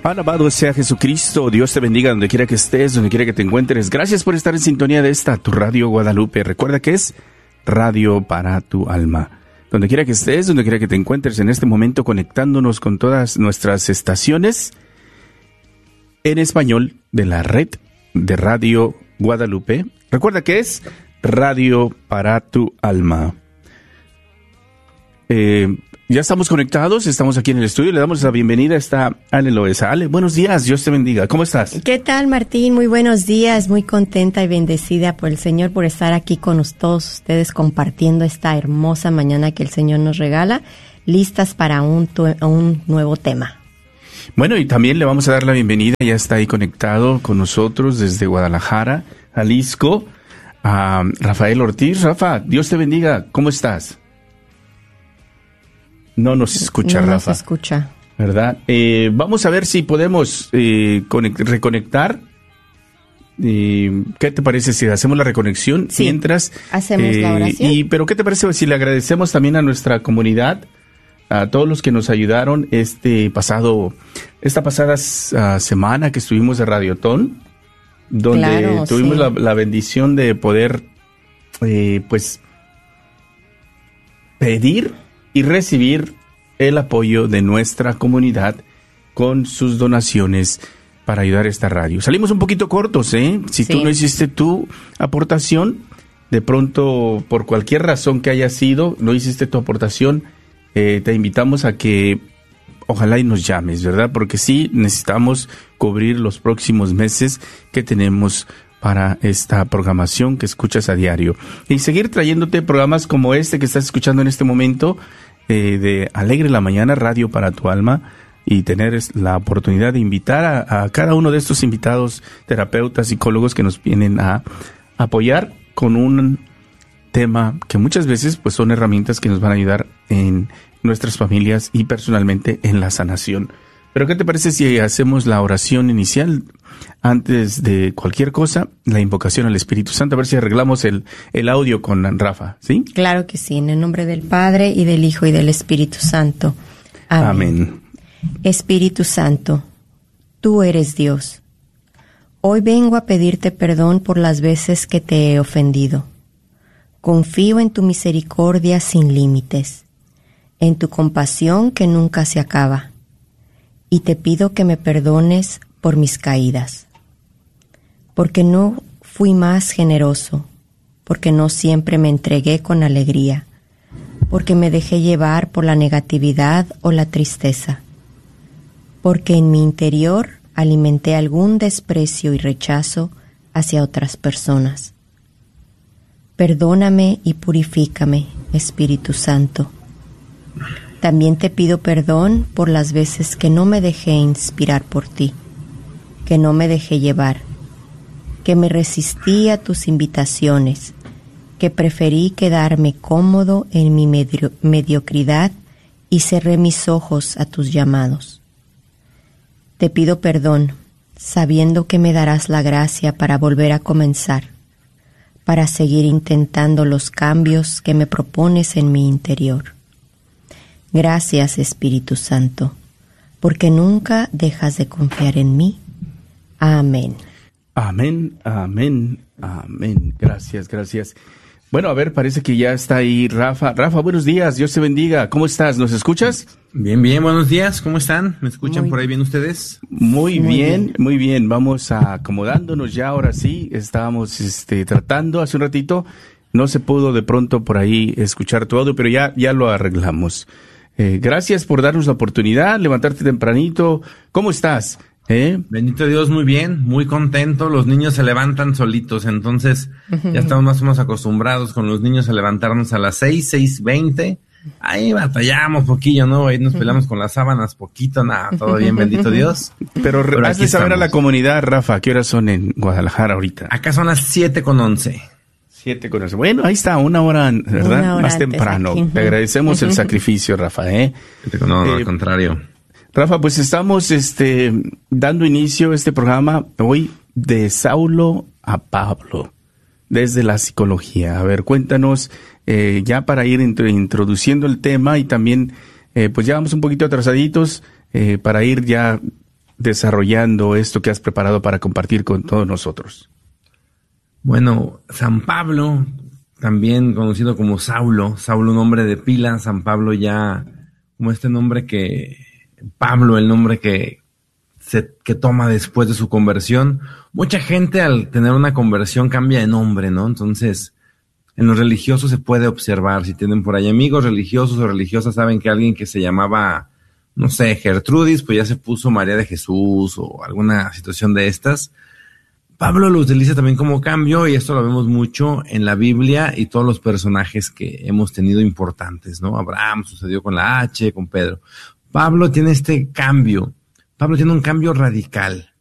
Alabado sea Jesucristo. Dios te bendiga donde quiera que estés, donde quiera que te encuentres. Gracias por estar en sintonía de esta, tu Radio Guadalupe. Recuerda que es radio para tu alma. Donde quiera que estés, donde quiera que te encuentres en este momento, conectándonos con todas nuestras estaciones en español de la red de Radio Guadalupe. Recuerda que es radio para tu alma. Ya estamos conectados, estamos aquí en el estudio, le damos la bienvenida, está Ale Loesa. Ale, buenos días, Dios te bendiga, ¿cómo estás? ¿Qué tal, Martín? Muy buenos días, muy contenta y bendecida por el Señor por estar aquí con todos ustedes compartiendo esta hermosa mañana que el Señor nos regala, listas para un nuevo tema. Bueno, y también le vamos a dar la bienvenida, ya está ahí conectado con nosotros desde Guadalajara, Jalisco, a Rafael Ortiz. Rafa, Dios te bendiga, ¿cómo estás? No nos escucha, no Rafa. No se escucha. ¿Verdad? Vamos a ver si podemos reconectar. ¿Qué te parece si hacemos la reconexión? Sí, mientras hacemos la oración. Pero ¿qué te parece si le agradecemos también a nuestra comunidad, a todos los que nos ayudaron esta pasada semana que estuvimos de Radiotón, donde tuvimos la bendición de poder pedir y recibir el apoyo de nuestra comunidad con sus donaciones para ayudar a esta radio. Salimos un poquito cortos, ¿eh? Si tú no hiciste tu aportación, de pronto, por cualquier razón que haya sido, no hiciste tu aportación, te invitamos a que ojalá y nos llames, ¿verdad? Porque sí necesitamos cubrir los próximos meses que tenemos para esta programación que escuchas a diario. Y seguir trayéndote programas como este que estás escuchando en este momento, de Alegre la Mañana, Radio para tu Alma, y tener la oportunidad de invitar a cada uno de estos invitados, terapeutas, psicólogos que nos vienen a apoyar con un tema que muchas veces pues son herramientas que nos van a ayudar en nuestras familias y personalmente en la sanación. Pero ¿qué te parece si hacemos la oración inicial antes de cualquier cosa, la invocación al Espíritu Santo? A ver si arreglamos el audio con Rafa, ¿sí? Claro que sí, en el nombre del Padre, y del Hijo, y del Espíritu Santo. Amén. Amén. Espíritu Santo, tú eres Dios. Hoy vengo a pedirte perdón por las veces que te he ofendido. Confío en tu misericordia sin límites, en tu compasión que nunca se acaba, y te pido que me perdones por mis caídas, porque no fui más generoso, porque no siempre me entregué con alegría, porque me dejé llevar por la negatividad o la tristeza, porque en mi interior alimenté algún desprecio y rechazo hacia otras personas. Perdóname y purifícame, Espíritu Santo. También te pido perdón por las veces que no me dejé inspirar por ti, que no me dejé llevar, que me resistí a tus invitaciones, que preferí quedarme cómodo en mi mediocridad y cerré mis ojos a tus llamados. Te pido perdón, sabiendo que me darás la gracia para volver a comenzar, para seguir intentando los cambios que me propones en mi interior. Gracias, Espíritu Santo, porque nunca dejas de confiar en mí. Amén. Amén, amén, amén. Gracias, gracias. Bueno, a ver, parece que ya está ahí Rafa. Rafa, buenos días, Dios te bendiga. ¿Cómo estás? ¿Nos escuchas? Bien, buenos días. ¿Cómo están? ¿Me escuchan por ahí bien ustedes? Muy bien. Vamos acomodándonos ya, ahora sí. Estábamos tratando hace un ratito. No se pudo de pronto por ahí escuchar tu audio, pero ya lo arreglamos. Gracias por darnos la oportunidad, levantarte tempranito. ¿Cómo estás? Bendito Dios, muy bien, muy contento. Los niños se levantan solitos, entonces ya estamos más o menos acostumbrados con los niños a levantarnos a las 6:20. Ahí batallamos poquillo, ¿no? Ahí nos peleamos con las sábanas poquito, nada, todo bien, bendito Dios. Pero hazle saber a la comunidad, Rafa, ¿qué horas son en Guadalajara ahorita? Acá son las 7:11. 7:11. Bueno, ahí está, una hora, ¿verdad? Una hora más temprano. aquí. Te agradecemos el sacrificio, Rafa, No, al contrario. Rafa, pues estamos dando inicio a este programa hoy de Saulo a Pablo, desde la psicología. A ver, cuéntanos, ya para ir introduciendo el tema y también, pues ya vamos un poquito atrasaditos, para ir ya desarrollando esto que has preparado para compartir con todos nosotros? Bueno, San Pablo, también conocido como Saulo, nombre de pila, San Pablo ya, como este nombre Pablo, el nombre que toma después de su conversión. Mucha gente al tener una conversión cambia de nombre, ¿no? Entonces, en los religiosos se puede observar, si tienen por ahí amigos religiosos o religiosas, saben que alguien que se llamaba, no sé, Gertrudis, pues ya se puso María de Jesús o alguna situación de estas. Pablo lo utiliza también como cambio, y esto lo vemos mucho en la Biblia y todos los personajes que hemos tenido importantes, ¿no? Abraham sucedió con la H, con Pedro. Pablo tiene este cambio. Pablo tiene un cambio radical.